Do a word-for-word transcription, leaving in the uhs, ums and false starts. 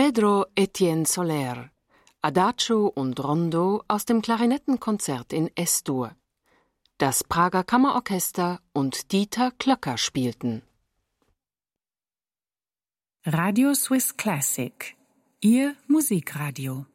Pedro Etienne Soler, Adagio und Rondo aus dem Klarinettenkonzert in S-Dur. Das Prager Kammerorchester und Dieter Klöcker spielten. Radio Swiss Classic, Ihr Musikradio.